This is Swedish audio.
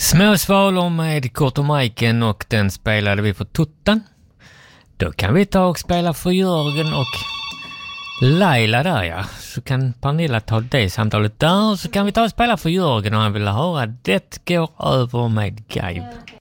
Små svalor med Kurt och Majken, och den spelade vi på Tuttan. Då kan vi ta och spela för Jörgen och Laila där, ja. Så kan Pernilla ta det samtalet där, och så kan vi ta och spela för Jörgen och han vill höra Det går över med Gaib.